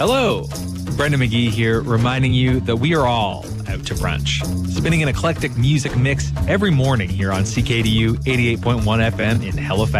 Hello, Brendan McGee here, reminding you that we are all out to brunch. Spinning an eclectic music mix every morning here on CKDU 88.1 FM in Halifax.